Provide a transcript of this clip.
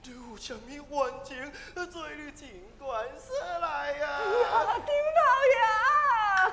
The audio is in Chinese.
你有啥物冤情，做你尽管说来呀！ 哎呀，丁老爷。